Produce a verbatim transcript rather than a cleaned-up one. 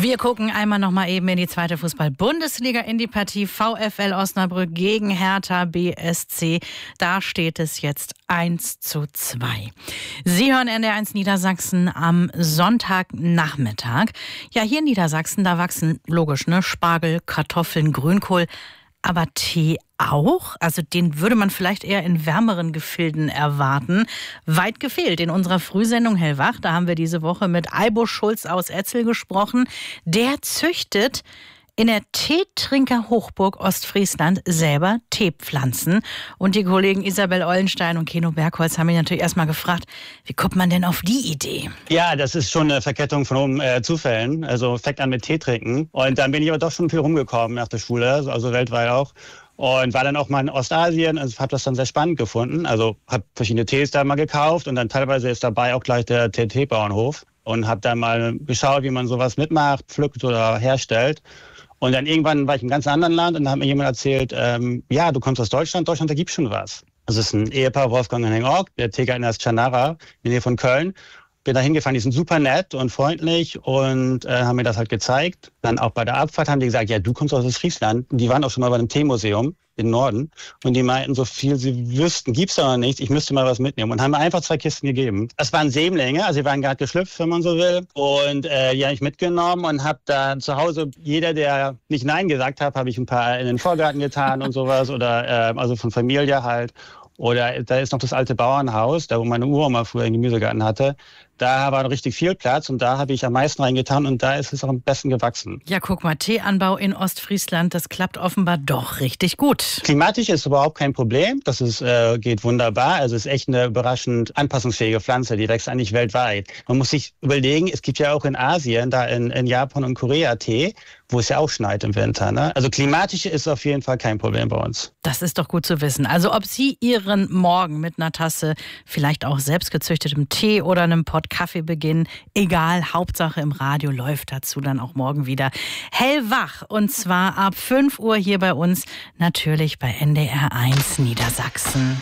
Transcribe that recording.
Wir gucken einmal noch mal eben in die zweite Fußball-Bundesliga, in die Partie VfL Osnabrück gegen Hertha B S C. Da steht es jetzt eins zu zwei. Sie hören N D R eins Niedersachsen am Sonntagnachmittag. Ja, hier in Niedersachsen, da wachsen logisch, ne, Spargel, Kartoffeln, Grünkohl. Aber Tee auch? Also den würde man vielleicht eher in wärmeren Gefilden erwarten. Weit gefehlt. In unserer Frühsendung Hellwach, da haben wir diese Woche mit Aibo Schulz aus Etzel gesprochen. Der züchtet in der Teetrinker-Hochburg Ostfriesland selber Teepflanzen. Und die Kollegen Isabel Eulenstein und Keno Bergholz haben mich natürlich erstmal gefragt, wie kommt man denn auf die Idee? Ja, das ist schon eine Verkettung von äh, Zufällen. Also fängt an mit Tee trinken. Und dann bin ich aber doch schon viel rumgekommen nach der Schule, also weltweit auch. Und war dann auch mal in Ostasien, also habe das dann sehr spannend gefunden. Also habe verschiedene Tees da mal gekauft und dann teilweise ist dabei auch gleich der Teebauernhof. Und habe dann mal geschaut, wie man sowas mitmacht, pflückt oder herstellt. Und dann irgendwann war ich in einem ganz anderen Land und da hat mir jemand erzählt, ähm, ja, du kommst aus Deutschland, Deutschland, da gibt's schon was. Das ist ein Ehepaar, Wolfgang und Henning Ork, der Teegärtner ist Chanara, in der Nähe von Köln. Bin da hingefahren, die sind super nett und freundlich und äh, haben mir das halt gezeigt. Dann auch bei der Abfahrt haben die gesagt, ja, du kommst aus Friesland. Die waren auch schon mal bei einem Teemuseum im Norden und die meinten, so viel sie wüssten, gibt's da noch nichts, ich müsste mal was mitnehmen und haben mir einfach zwei Kisten gegeben. Das waren Sämlinge, also sie waren gerade geschlüpft, wenn man so will. Und äh, die habe ich mitgenommen und habe dann zu Hause, jeder, der nicht Nein gesagt hat, habe ich ein paar in den Vorgarten getan und sowas oder äh, also von Familie halt. Oder da ist noch das alte Bauernhaus, da wo meine Uroma früher einen Gemüsegarten hatte. Da war richtig viel Platz und da habe ich am meisten reingetan und da ist es auch am besten gewachsen. Ja, guck mal, Teeanbau in Ostfriesland, das klappt offenbar doch richtig gut. Klimatisch ist überhaupt kein Problem, das ist, äh, geht wunderbar. Also es ist echt eine überraschend anpassungsfähige Pflanze, die wächst eigentlich weltweit. Man muss sich überlegen, es gibt ja auch in Asien, da in, in Japan und Korea Tee, wo es ja auch schneit im Winter. Ne? Also klimatisch ist auf jeden Fall kein Problem bei uns. Das ist doch gut zu wissen. Also ob Sie Ihren Morgen mit einer Tasse vielleicht auch selbstgezüchtetem Tee oder einem Pott Kaffee beginnen, egal, Hauptsache im Radio läuft dazu dann auch morgen wieder hellwach. Und zwar ab fünf Uhr hier bei uns, natürlich bei N D R eins Niedersachsen.